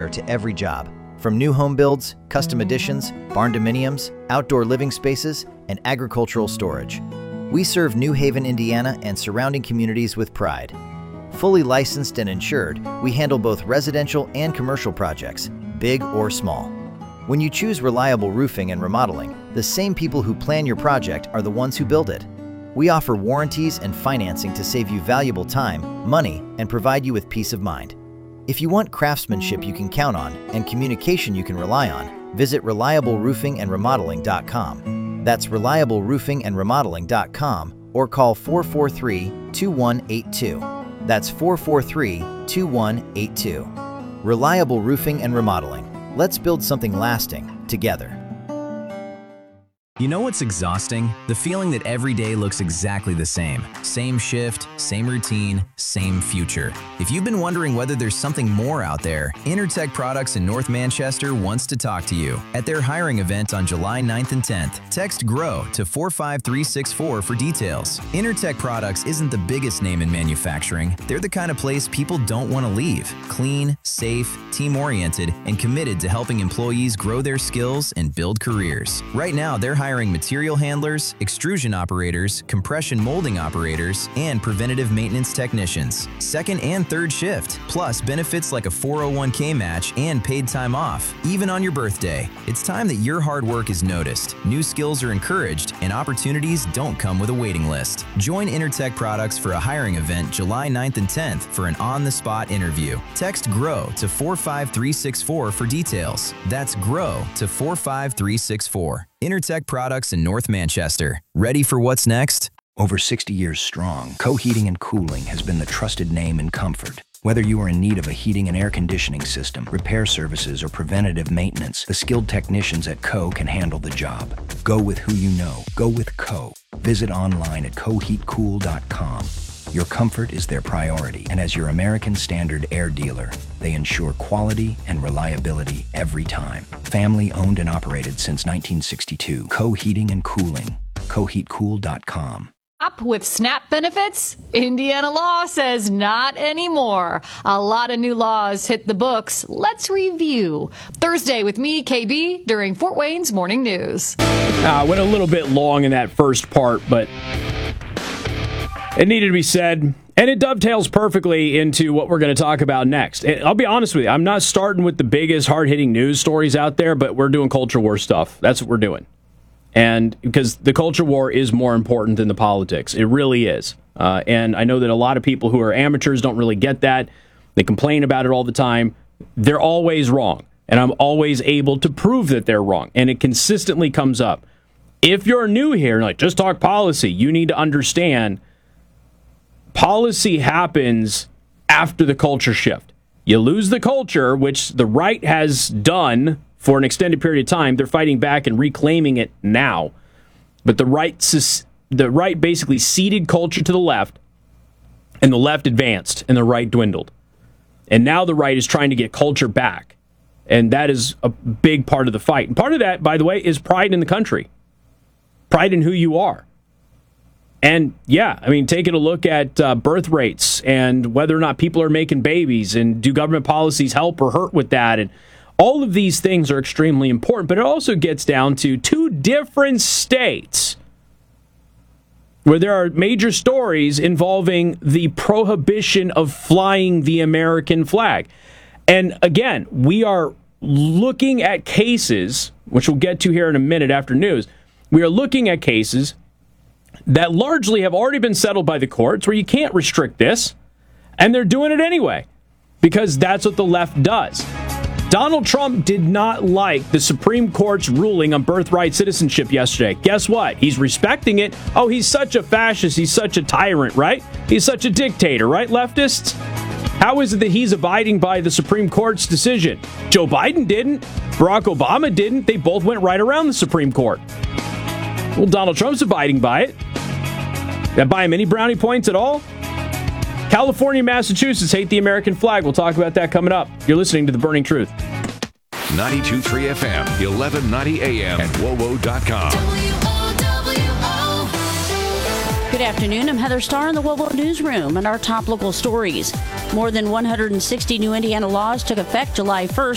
matter to every job. From new home builds, custom additions, barn dominiums, outdoor living spaces, and agricultural storage. We serve New Haven, Indiana and surrounding communities with pride. Fully licensed and insured, we handle both residential and commercial projects, big or small. When you choose Reliable Roofing and Remodeling, the same people who plan your project are the ones who build it. We offer warranties and financing to save you valuable time, money, and provide you with peace of mind. If you want craftsmanship you can count on and communication you can rely on, visit ReliableRoofingAndRemodeling.com. That's ReliableRoofingAndRemodeling.com or call 443-2182. That's 443-2182. Reliable Roofing and Remodeling. Let's build something lasting together. You know what's exhausting? The feeling that every day looks exactly the same. Same shift, same routine, same future. If you've been wondering whether there's something more out there, Intertech Products in North Manchester wants to talk to you. At their hiring event on July 9th and 10th, text GROW to 45364 for details. Intertech Products isn't the biggest name in manufacturing. They're the kind of place people don't want to leave. Clean, safe, team-oriented, and committed to helping employees grow their skills and build careers. Right now, they're hiring material handlers, extrusion operators, compression molding operators, and preventative maintenance technicians. Second and third shift, plus benefits like a 401k match and paid time off, even on your birthday. It's time that your hard work is noticed, new skills are encouraged, and opportunities don't come with a waiting list. Join Intertech Products for a hiring event July 9th and 10th for an on-the-spot interview. Text GROW to 45364 for details. That's GROW to 45364. Intertech Products in North Manchester. Ready for what's next? Over 60 years strong, Co Heating and Cooling has been the trusted name in comfort. Whether you are in need of a heating and air conditioning system, repair services, or preventative maintenance, the skilled technicians at Co can handle the job. Go with who you know. Go with Co. Visit online at coheatcool.com. Your comfort is their priority, and as your American Standard air dealer, they ensure quality and reliability every time. Family owned and operated since 1962. Co Heating and Cooling. coheatcool.com. Up with SNAP benefits? Indiana law says not anymore. A lot of new laws hit the books. Let's review. Thursday with me, KB, during Fort Wayne's Morning News. Went a little bit long in that first part, but it needed to be said, and it dovetails perfectly into what we're going to talk about next. I'll be honest with you, I'm not starting with the biggest hard-hitting news stories out there, but we're doing culture war stuff. That's what we're doing. And because the culture war is more important than the politics. It really is. And I know that a lot of people who are amateurs don't really get that. They complain about it all the time. They're always wrong. And I'm always able to prove that they're wrong. And it consistently comes up. If you're new here, like, just talk policy, you need to understand policy happens after the culture shift. You lose the culture, which the right has done for an extended period of time. They're fighting back and reclaiming it now. But the right basically ceded culture to the left, and the left advanced, and the right dwindled. And now the right is trying to get culture back. And that is a big part of the fight. And part of that, by the way, is pride in the country. Pride in who you are. And yeah, I mean, taking a look at birth rates and whether or not people are making babies, and do government policies help or hurt with that, and all of these things are extremely important. But it also gets down to two different states where there are major stories involving the prohibition of flying the American flag. And again, we are looking at cases, which we'll get to here in a minute after news. We are looking at cases that largely have already been settled by the courts where you can't restrict this, and they're doing it anyway because that's what the left does. Donald Trump did not like the Supreme Court's ruling on birthright citizenship yesterday. Guess what? He's respecting it. Oh, he's such a fascist. He's such a tyrant, right? He's such a dictator, right, leftists? How is it that he's abiding by the Supreme Court's decision? Joe Biden didn't. Barack Obama didn't. They both went right around the Supreme Court. Well, Donald Trump's abiding by it. That buy him any brownie points at all? California and Massachusetts hate the American flag. We'll talk about that coming up. You're listening to The Burning Truth. 92.3 FM, 1190 AM, and WOWO.com. Good afternoon. I'm Heather Starr in the WOWO Newsroom, and our top local stories. More than 160 new Indiana laws took effect July 1st.